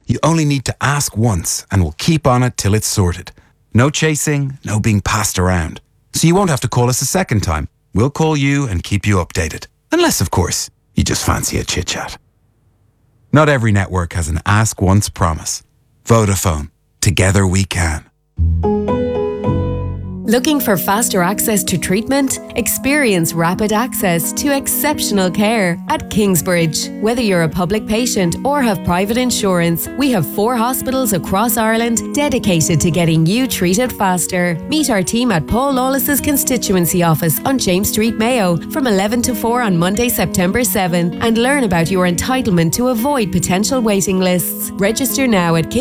You only need to ask once and we'll keep on it till it's sorted. No chasing, no being passed around. So you won't have to call us a second time. We'll call you and keep you updated. Unless, of course, you just fancy a chit-chat. Not every network has an ask once promise. Vodafone. Together we can. Looking for faster access to treatment? Experience rapid access to exceptional care at Kingsbridge. Whether you're a public patient or have private insurance, we have 4 hospitals across Ireland dedicated to getting you treated faster. Meet our team at Paul Lawless's constituency office on James Street, Mayo from 11 to 4 on Monday, September 7 and learn about your entitlement to avoid potential waiting lists. Register now at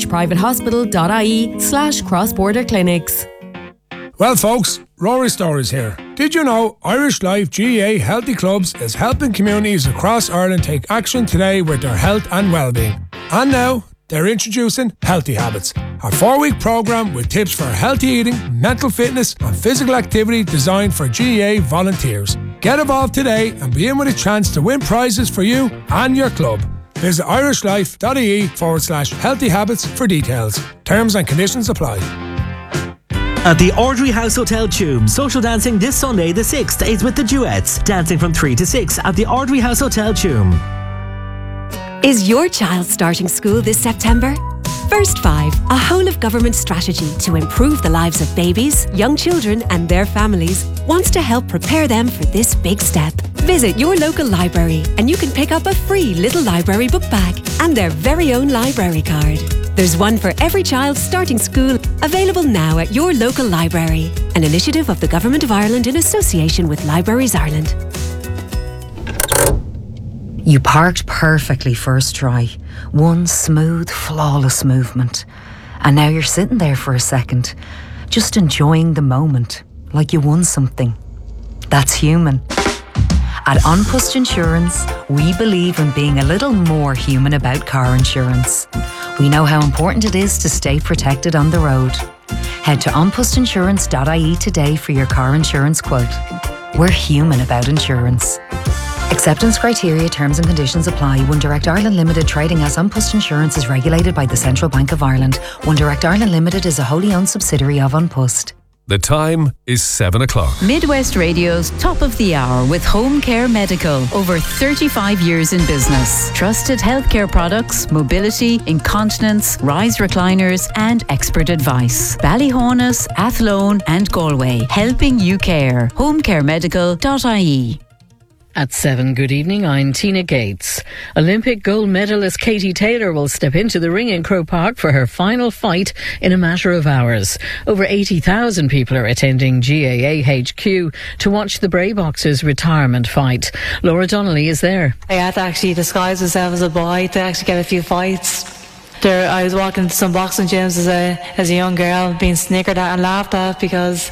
kingsbridgeprivatehospital.ie/cross-border clinics. Well folks, Rory Stories here. Did you know Irish Life GAA Healthy Clubs is helping communities across Ireland take action today with their health and well-being? And now, they're introducing Healthy Habits, a 4-week programme with tips for healthy eating, mental fitness and physical activity designed for GAA volunteers. Get involved today and be in with a chance to win prizes for you and your club. Visit irishlife.ie/healthy habits for details. Terms and conditions apply. At the Ordinary House Hotel Tuam, social dancing this Sunday the 6th is with the Duets, dancing from 3 to 6 at the Ordinary House Hotel Tuam. Is your child starting school this September? First 5, a whole-of-government strategy to improve the lives of babies, young children and their families, wants to help prepare them for this big step. Visit your local library and you can pick up a free little library book bag and their very own library card. There's one for every child starting school, available now at your local library. An initiative of the Government of Ireland in association with Libraries Ireland. You parked perfectly first try. One smooth, flawless movement. And now you're sitting there for a second, just enjoying the moment, like you won something. That's human. At An Post Insurance, we believe in being a little more human about car insurance. We know how important it is to stay protected on the road. Head to onpostinsurance.ie today for your car insurance quote. We're human about insurance. Acceptance criteria, terms and conditions apply. One Direct Ireland Limited, trading as An Post Insurance, is regulated by the Central Bank of Ireland. One Direct Ireland Limited is a wholly owned subsidiary of An Post. The time is 7 o'clock. Midwest Radio's Top of the Hour with Home Care Medical. Over 35 years in business. Trusted healthcare products, mobility, incontinence, rise recliners and expert advice. Ballyhonus, Athlone and Galway. Helping you care. homecaremedical.ie. At 7, good evening, I'm Tina Gates. Olympic gold medalist Katie Taylor will step into the ring in Croke Park for her final fight in a matter of hours. Over 80,000 people are attending GAA HQ to watch the Bray boxer's retirement fight. Laura Donnelly is there. I had to actually disguise myself as a boy to actually get a few fights. I was walking into some boxing gyms as a young girl, being snickered at and laughed at because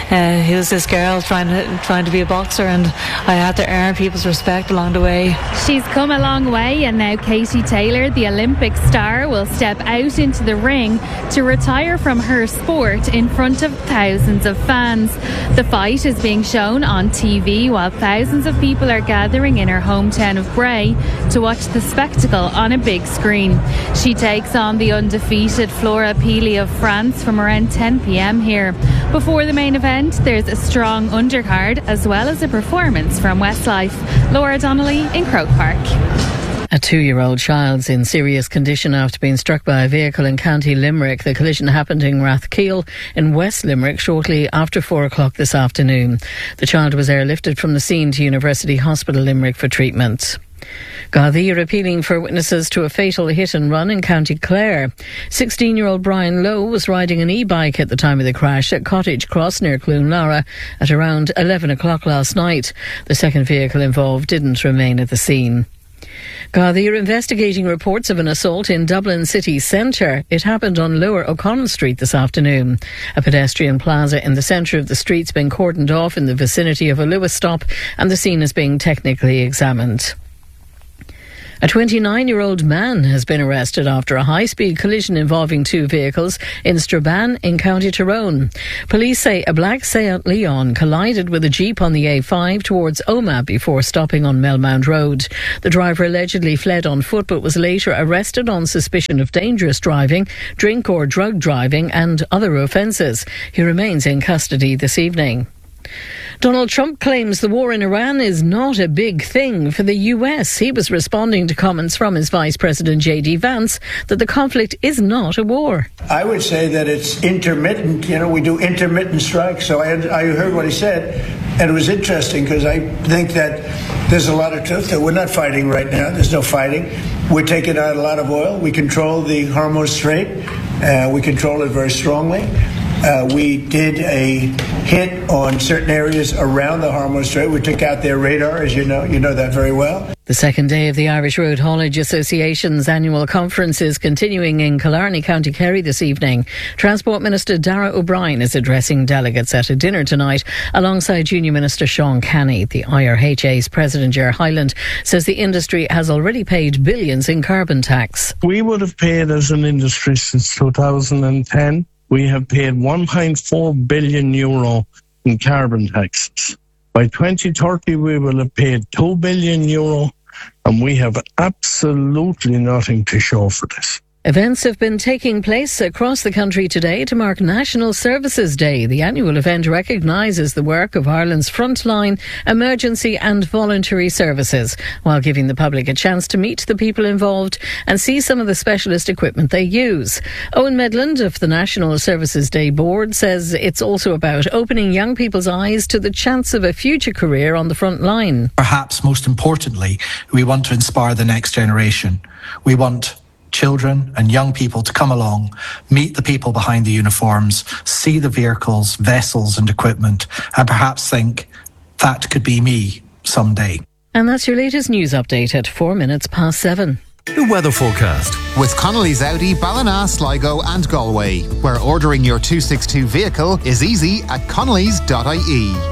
he was this girl trying to be a boxer, and I had to earn people's respect along the way. She's come a long way, and now Katie Taylor, the Olympic star, will step out into the ring to retire from her sport in front of thousands of fans. The fight is being shown on TV while thousands of people are gathering in her hometown of Bray to watch the spectacle on a big screen. She takes on the undefeated Flora Pili of France from around 10 p.m. here. Before the main event, there's a strong undercard as well as a performance from Westlife. Laura Donnelly in Croke Park. A 2-year-old child's in serious condition after being struck by a vehicle in County Limerick. The collision happened in Rathkeil in West Limerick shortly after 4 o'clock this afternoon. The child was airlifted from the scene to University Hospital Limerick for treatment. Gardaí are appealing for witnesses to a fatal hit and run in County Clare. 16-year-old Brian Lowe was riding an e-bike at the time of the crash at Cottage Cross near Cloonlara at around 11 o'clock last night. The second vehicle involved didn't remain at the scene. Gardaí are investigating reports of an assault in Dublin city centre. It happened on Lower O'Connell Street this afternoon. A pedestrian plaza in the centre of the street's been cordoned off in the vicinity of a Lewis stop, and the scene is being technically examined. A 29-year-old man has been arrested after a high-speed collision involving two vehicles in Strabane in County Tyrone. Police say a black Seat Leon collided with a Jeep on the A5 towards Omagh before stopping on Melmount Road. The driver allegedly fled on foot but was later arrested on suspicion of dangerous driving, drink or drug driving and other offences. He remains in custody this evening. Donald Trump claims the war in Iran is not a big thing for the US. He was responding to comments from his Vice President J.D. Vance that the conflict is not a war. I would say that it's intermittent. We do intermittent strikes. So I heard what he said, and it was interesting because I think that there's a lot of truth that we're not fighting right now. There's no fighting. We're taking out a lot of oil. We control the Hormuz Strait. We control it very strongly. We did a hit on certain areas around the Hormuz Strait. We took out their radar, as you know. You know that very well. The second day of the Irish Road Haulage Association's annual conference is continuing in Killarney, County Kerry this evening. Transport Minister Darragh O'Brien is addressing delegates at a dinner tonight alongside Junior Minister Sean Canny. The IRHA's President Ger Hyland says the industry has already paid billions in carbon tax. We would have paid as an industry since 2010. We have paid €1.4 billion in carbon taxes. By 2030, we will have paid €2 billion, and we have absolutely nothing to show for this. Events have been taking place across the country today to mark National Services Day. The annual event recognises the work of Ireland's frontline, emergency and voluntary services, while giving the public a chance to meet the people involved and see some of the specialist equipment they use. Owen Medland of the National Services Day Board says it's also about opening young people's eyes to the chance of a future career on the front line. Perhaps most importantly, we want to inspire the next generation. We want children and young people to come along, meet the people behind the uniforms, see the vehicles, vessels and equipment, and perhaps think, that could be me someday. And that's your latest news update at 7:04. The weather forecast. With Connolly's Audi, Ballina, Sligo and Galway, where ordering your 262 vehicle is easy at connellys.ie.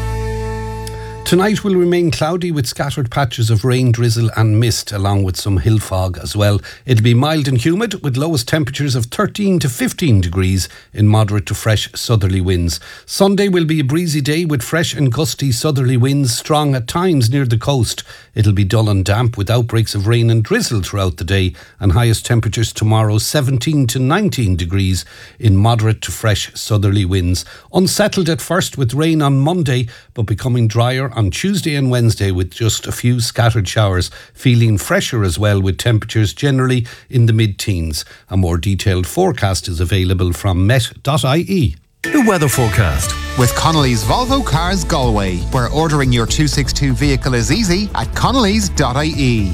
Tonight will remain cloudy with scattered patches of rain, drizzle and mist, along with some hill fog as well. It'll be mild and humid with lowest temperatures of 13 to 15 degrees in moderate to fresh southerly winds. Sunday will be a breezy day with fresh and gusty southerly winds, strong at times near the coast. It'll be dull and damp with outbreaks of rain and drizzle throughout the day, and highest temperatures tomorrow 17 to 19 degrees in moderate to fresh southerly winds. Unsettled at first with rain on Monday, but becoming drier on Tuesday and Wednesday with just a few scattered showers, feeling fresher as well with temperatures generally in the mid-teens. A more detailed forecast is available from met.ie. The weather forecast. With Connolly's Volvo Cars Galway, where ordering your 262 vehicle is easy at connellys.ie.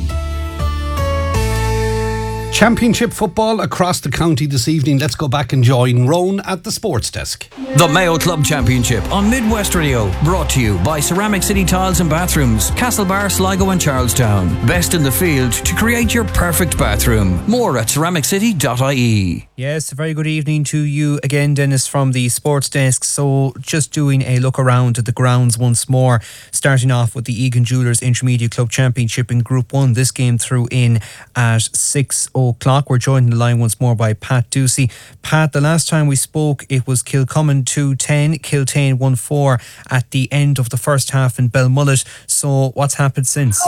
Championship football across the county this evening. Let's go back and join Roan at the sports desk. The Mayo Club Championship on Midwest Radio, brought to you by Ceramic City Tiles and Bathrooms, Castlebar, Sligo and Charlestown. Best in the field to create your perfect bathroom. More at ceramiccity.ie. Yes, a very good evening to you again, Dennis, from the sports desk. So just doing a look around at the grounds once more, starting off with the Egan Jewellers Intermediate Club Championship in Group 1. This game threw in at 6:00. We're joined on the line once more by Pat Ducey. Pat, the last time we spoke, it was Kilcommon 2-10, Kiltane 1-4 at the end of the first half in Belmullet. So what's happened since?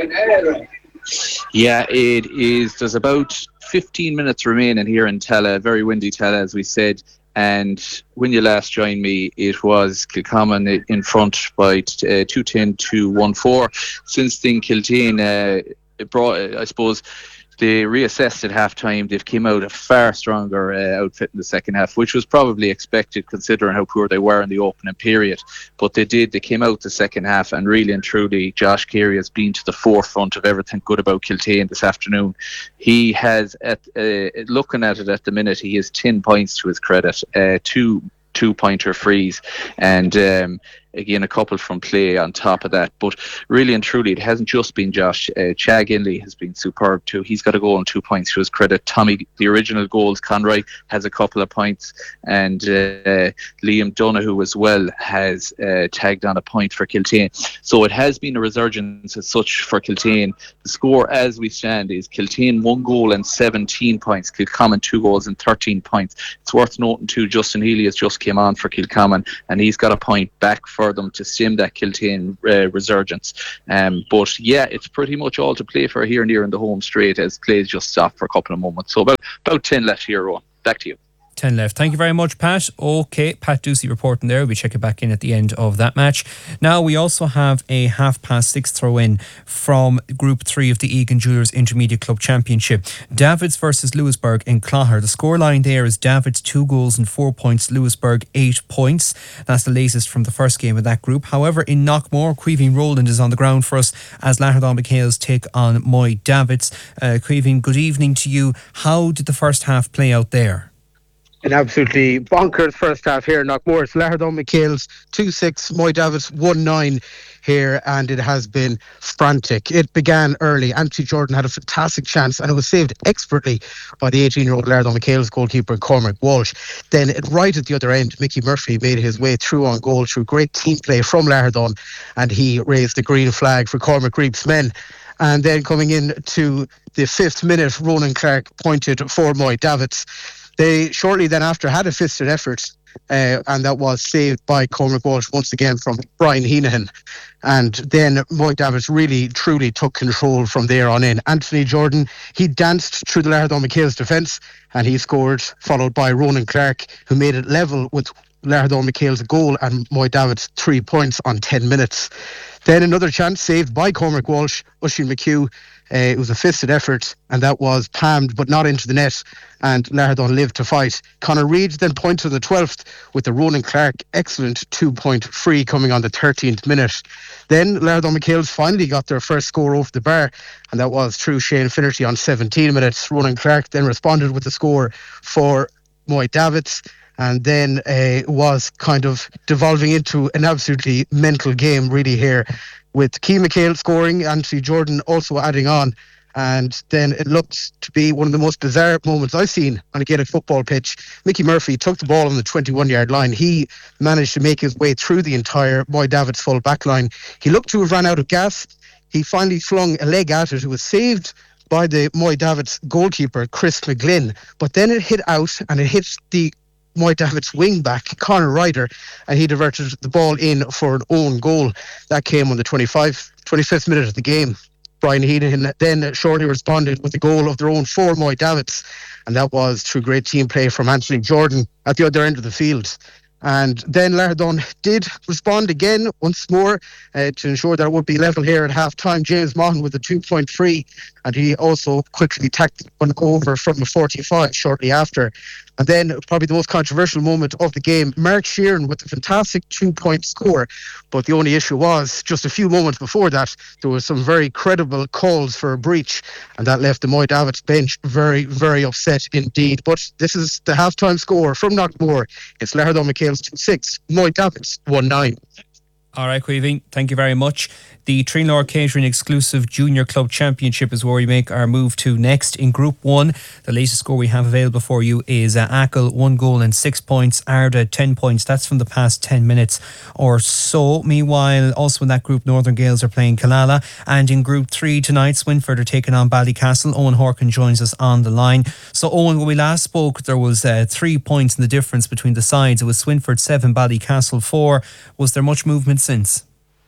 Yeah, it is. There's about 15 minutes remaining here in Tella, very windy Tella, as we said. And when you last joined me, it was Kilcommon in front by 2-10 to 1-4. Since then, Kiltane brought, I suppose, they reassessed at half-time. They've came out a far stronger outfit in the second half, which was probably expected considering how poor they were in the opening period. But they came out the second half, and really and truly, Josh Carey has been to the forefront of everything good about Kiltane this afternoon. He has, looking at it at the minute, he has 10 points to his credit, two two-pointer frees, and again, a couple from play on top of that. But really and truly, it hasn't just been Josh. Chag Inley has been superb too. He's got a goal and 2 points to his credit. Tommy, the original goals, Conroy has a couple of points, and Liam Donoghue as well has tagged on a point for Kiltane. So it has been a resurgence as such for Kiltane. The score as we stand is Kiltane 1 goal and 17 points, Kilcommon 2 goals and 13 points. It's worth noting too, Justin Healy has just came on for Kilcommon, and he's got a point back for them to stem that Kiltane resurgence. But yeah, it's pretty much all to play for here near in the home straight, as play's just stopped for a couple of moments. So about 10 left here, Rowan. Back to you. 10 left. Thank you very much, Pat. Okay, Pat Ducey reporting there. We'll check it back in at the end of that match. Now, we also have a 6:30 throw-in from Group 3 of the Egan Jewelers Intermediate Club Championship. Davids versus Lewisburg in Clogher. The scoreline there is Davids 2 goals and 4 points, Lewisburg 8 points. That's the latest from the first game of that group. However, in Knockmore, Caoimhín Rowland is on the ground for us as Lahardán McHale's take on Moy Davids. Caoimhín, good evening to you. How did the first half play out there? An absolutely bonkers first half here in Knockmore. It's Lahardán McHale's 2-6, Moy Davids 1-9 here, and it has been frantic. It began early. Anthony Jordan had a fantastic chance, and it was saved expertly by the 18-year-old Lahardán McHale's goalkeeper, Cormac Walsh. Then right at the other end, Mickey Murphy made his way through on goal through great team play from Lahardán, and he raised the green flag for Cormac Reep's men. And then coming in to the 5th minute, Ronan Clark pointed for Moy Davids. They shortly then after had a fisted effort, and that was saved by Cormac Walsh once again from Brian Heenahan. And then Moy Davids really truly took control from there on in. Anthony Jordan, he danced through the Lahardán McHale's defence, and he scored, followed by Ronan Clark, who made it level with Lahardán McHale's goal and Moy Davids 3 points on 10 minutes. Then another chance saved by Cormac Walsh, Oisin McHugh. It was a fisted effort, and that was palmed but not into the net, and Lahardán lived to fight. Conor Reid then pointed on the 12th with the Ronan Clark excellent 2-point free coming on the 13th minute. Then Lahardán McHale's finally got their first score over the bar, and that was through Shane Finnerty on 17 minutes. Ronan Clark then responded with the score for Moy Davids, and then was kind of devolving into an absolutely mental game really here, with Keane McHale scoring, Anthony Jordan also adding on. And then it looked to be one of the most bizarre moments I've seen on a Gaelic football pitch. Mickey Murphy took the ball on the 21-yard line. He managed to make his way through the entire Moy Davids full back line. He looked to have run out of gas. He finally flung a leg at it. It was saved by the Moy Davids goalkeeper, Chris McGlynn. But then it hit out, and it hit the Moy Davids wing back, Conor Ryder, and he diverted the ball in for an own goal. That came on the 25th minute of the game. Brian Heenahan then shortly responded with a goal of their own for Moy Davids, and that was through great team play from Anthony Jordan at the other end of the field. And then Lahardán did respond again once more to ensure that it would be level here at half-time. James Maughan with a 2-point free, and he also quickly tacked one over from the 45 shortly after. And then probably the most controversial moment of the game, Mark Sheeran with a fantastic 2-point score. But the only issue was, just a few moments before that, there was some very credible calls for a breach, and that left the Moy Davids bench very, very upset indeed. But this is the half-time score from Knockmore. It's Lahardán McHale's 2-6, Moy Davids 1-9. All right, Caoimhín, thank you very much. The Trinlor Catering Exclusive Junior Club Championship is where we make our move to next. In Group 1, the latest score we have available for you is Achill 1 goal and 6 points, Arda 10 points. That's from the past 10 minutes or so. Meanwhile, also in that group, Northern Gales are playing Killala. And in Group 3 tonight, Swinford are taking on Ballycastle. Owen Horkin joins us on the line. So Owen, when we last spoke, there was 3 points in the difference between the sides. It was Swinford 7, Ballycastle 4. Was there much movement since?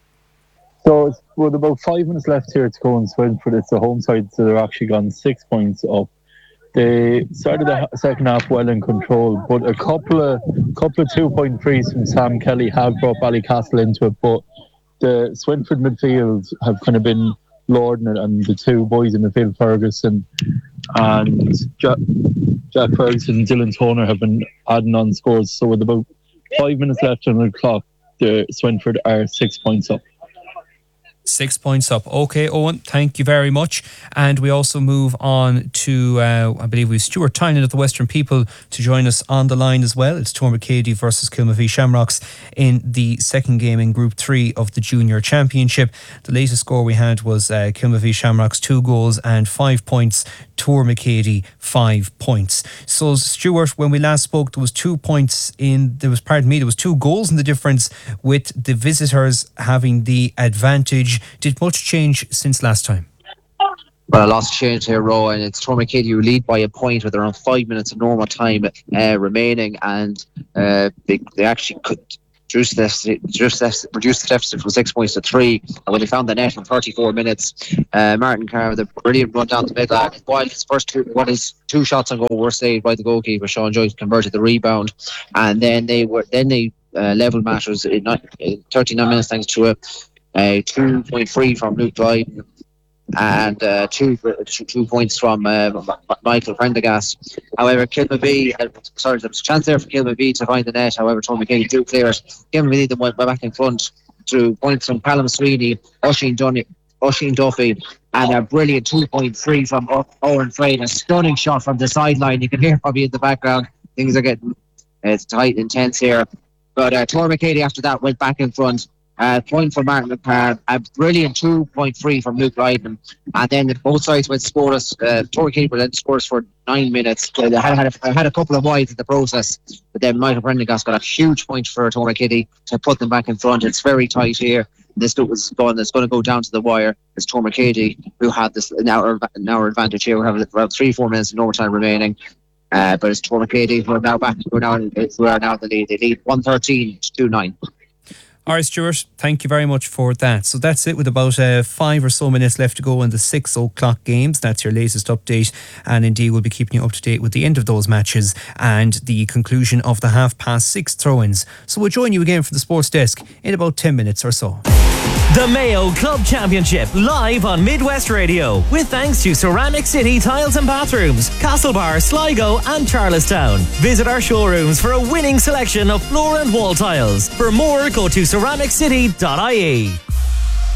So with about 5 minutes left here to go in Swinford, it's the home side, so they're actually gone 6 points up. They started the second half well in control, but a couple of 2-point frees from Sam Kelly have brought Ballycastle into it, but the Swinford midfield have kind of been lording it, and the two boys in midfield, Ferguson and Jack Ferguson and Dylan Toner, have been adding on scores. So with about 5 minutes left on the clock, the Swinford are 6 points up. 6 points up. Okay, Owen, thank you very much. And we also move on to, I believe we've Stuart Tynan of the Western People to join us on the line as well. It's Tourmakeady versus Kilmavie Shamrocks in the second game in Group 3 of the Junior Championship. The latest score we had was Kilmavie Shamrocks 2 goals and 5 points. Tourmakeady 5 points. So Stuart, when we last spoke, there was 2 goals in the difference, with the visitors having the advantage. Did much change since last time? Well, a lot's changed here, Ro, and it's Tourmakeady who lead by a point with around 5 minutes of normal time remaining, and they actually could reduce the deficit from 6 points to 3. And when they found the net in 34 minutes, Martin Carr with a brilliant run down the middle. While his his 2 shots on goal were saved by the goalkeeper, Sean Joyce converted the rebound, and then they level matters in 39 minutes thanks to a 2-point from Luke Dryden and 2 points from Michael Prendergast. However, Kilmavie, there was a chance there for Kilmavie to find the net. However, Tourmakeady do clear it. Kilmavie then went back in front through points from Callum Sweeney, Oisin Duffy, and a brilliant 2.3 from Owen Frayne. A stunning shot from the sideline. You can hear probably in the background. Things are getting tight and intense here. But Tourmakeady after that went back in front. Point for Martin McCann, a brilliant 2.3 from Luke Ryden, and then both sides went scoreless. Tourmakeady then scores for 9 minutes. They had a couple of wides in the process, but then Michael Prendergast got a huge point for Tourmakeady to put them back in front. It's very tight here. It's going to go down to the wire. It's Tourmakeady who had this an hour advantage here. We have around 3-4 minutes of normal time remaining. But it's Tourmakeady who are now back. Who are now in the lead. They lead 113-29. All right, Stuart, thank you very much for that. So that's it, with about 5 or so minutes left to go in the 6 o'clock games. That's your latest update, and indeed we'll be keeping you up to date with the end of those matches and the conclusion of the 6:30 throw-ins. So we'll join you again for the sports desk in about 10 minutes or so. The Mayo Club Championship, live on Midwest Radio, with thanks to Ceramic City Tiles and Bathrooms, Castlebar, Sligo and Charlestown. Visit our showrooms for a winning selection of floor and wall tiles. For more, go to ceramiccity.ie.